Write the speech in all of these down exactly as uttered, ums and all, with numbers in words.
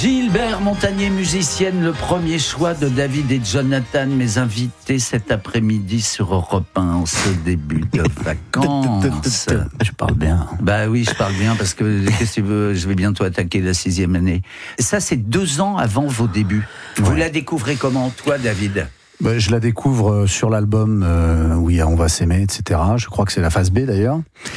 Gilbert Montagné, musicienne, le premier choix de David et Jonathan, mes invités cet après-midi sur Europe un en ce début de vacances. Je parle bien. Bah oui, je parle bien parce que qu'est-ce que tu veux, je vais bientôt attaquer la sixième année. Et ça, c'est deux ans avant vos débuts. Vous Ouais. la découvrez comment, toi, David ? Bah, je la découvre sur l'album euh, où il y a On va s'aimer, et cetera. Je crois que c'est la phase B d'ailleurs.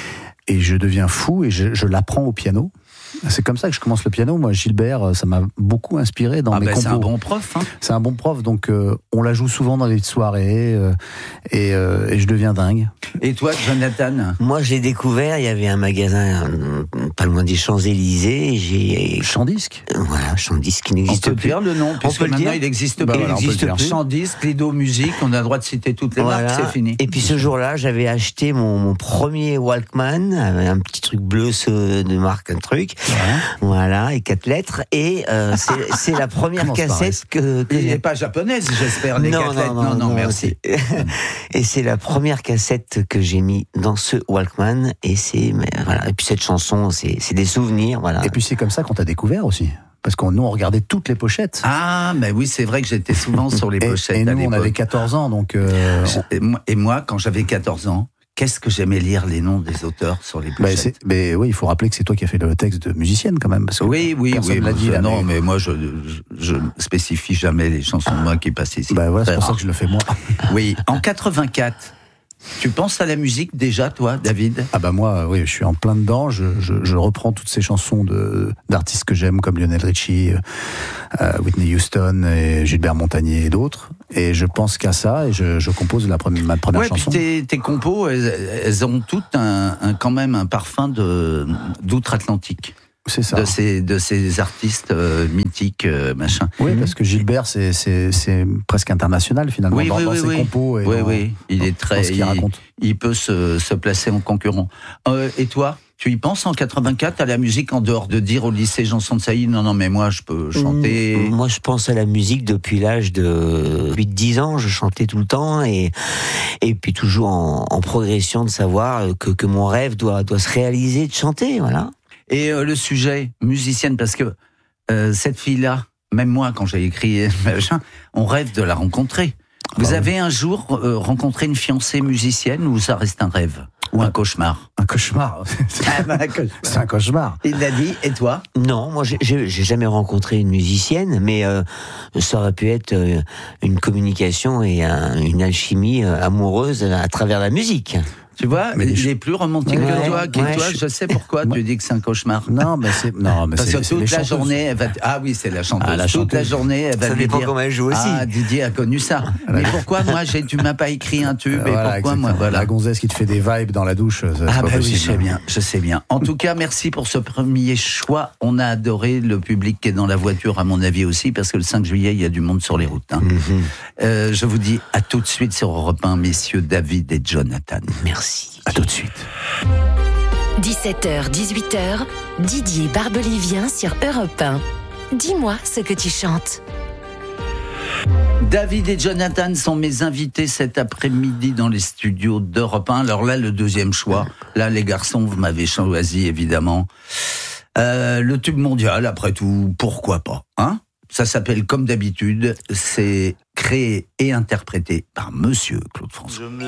Et je deviens fou et je, je l'apprends au piano. C'est comme ça que je commence le piano. Moi, Gilbert, ça m'a beaucoup inspiré dans ah mes bah, compos. c'est un bon prof. Hein. C'est un bon prof, donc euh, on la joue souvent dans les soirées euh, et, euh, et je deviens dingue. Et toi, Jonathan ? Moi, je l'ai découvert, il y avait un magasin euh, pas loin des Champs-Élysées. Et j'ai Chant-disque. euh, voilà, Champs-Disque qui On n'existe peut plus. dire le nom, puisque peut le maintenant dire. il n'existe Bah pas. voilà, il on peut le existe dire. Chant-Disque, Lido Musique, on a le droit de citer toutes les Voilà. marques, c'est fini. Et puis ce jour-là, j'avais acheté mon, mon premier Walkman, avec un petit truc bleu ce- de marque, un truc. Voilà. Voilà, et quatre lettres. Et euh, c'est, c'est la première Comment ça cassette que, que Il n'est j'ai. pas japonaise, j'espère, les Non, quatre non, lettres. non, Non, non, non, merci. c'est- Et c'est la première cassette que j'ai mis dans ce Walkman. Et c'est, mais voilà. Et puis cette chanson, c'est, c'est des souvenirs, voilà. Et puis c'est comme ça qu'on t'a découvert aussi. Parce qu'on nous, on regardait toutes les pochettes. Ah, mais oui, c'est vrai que j'étais souvent sur les et, pochettes et à nous, on l'époque. avait quatorze ans, donc... euh, Et moi, et moi, quand j'avais quatorze ans, qu'est-ce que j'aimais lire les noms des auteurs sur les bah, pochettes. c'est, mais oui, il faut rappeler que c'est toi qui as fait le texte de musicienne quand même. Parce que Oui, oui, personne oui. l'a moi, dit, je- là, non, mais- mais moi, je, je, je spécifie jamais les chansons de moi qui passent ici. Bah voilà, c'est Très pour ça rare. que je le fais moi. Oui, en quatre-vingt-quatre, tu penses à la musique déjà, toi, David ? Ah bah moi, oui, je suis en plein dedans. Je, je, je reprends toutes ces chansons de, d'artistes que j'aime, comme Lionel Richie, euh, Whitney Houston, et Gilbert Montagné et d'autres. Et je pense qu'à ça, et je, je compose la première, ma première Ouais, puis chanson. tes, tes compos, elles, elles ont toutes un, un- quand même un parfum de, d'outre-Atlantique. C'est ça. De ces, de ces artistes euh, mythiques, euh, machin. Oui, parce que Gilbert, c'est, c'est, c'est presque international finalement Oui, dans, oui, dans oui, ses oui. compos et Oui, dans, oui, il dans- est très. dans ce qu'il il, raconte. il peut se, se placer en concurrent. Euh, et toi, tu y penses en quatre-vingt-quatre à la musique en dehors de dire au lycée Janson de Sailly, non, non, mais moi je peux chanter. Mmh, Moi, je pense à la musique depuis l'âge de huit dix ans. Je chantais tout le temps et, et puis toujours en, en progression de savoir que, que mon rêve doit, doit se réaliser de chanter, voilà. Et euh, le sujet, musicienne, parce que euh, cette fille-là, même moi, quand j'ai écrit machin, on rêve de la rencontrer. Vous bah avez un jour euh, rencontré une fiancée musicienne ou ça reste un rêve ou un cauchemar? Un cauchemar. Ah, bah, un cauchemar. C'est un cauchemar. Il l'a dit, et toi? Non, moi, j'ai, j'ai j'ai jamais rencontré une musicienne, mais euh, ça aurait pu être euh, une communication et un- une alchimie euh, amoureuse à travers la musique. Tu vois, Mais il je- est plus romantique Ouais, que toi. que ouais, toi, je- je sais pourquoi Moi- tu dis que c'est un cauchemar. Non, mais c'est non, mais Parce c'est, que c'est les toute la chanteuses. journée, elle va. Ah oui, c'est la chanteuse. Ah, la toute la chanteuse. journée, elle va Ça lui dépend dire. comment elle joue aussi. Ah, Didier a connu ça. Mais pourquoi moi, j'ai, tu m'as pas écrit un tube et Voilà, pourquoi moi, exactement. voilà. La gonzesse qui te fait des vibes dans la douche, c'est Ah pas bah oui, possible. je sais bien, je sais bien. En tout cas, merci pour ce premier choix. On a adoré le public qui est dans la voiture, à mon avis aussi, parce que le cinq juillet, il y a du monde sur les routes. Hein. Mhm. Euh, je vous dis à tout de suite sur Europe un, messieurs David et Jonathan. Merci. À tout de suite. dix-sept heures, dix-huit heures, Didier Barbelivien sur Europe un. Dis-moi ce que tu chantes. David et Jonathan sont mes invités cet après-midi dans les studios d'Europe un. Alors là, le deuxième choix. Là, les garçons, vous m'avez choisi, évidemment. Euh, le tube mondial, après tout, pourquoi pas, hein? Ça s'appelle Comme d'habitude. C'est créé et interprété par Monsieur Claude François.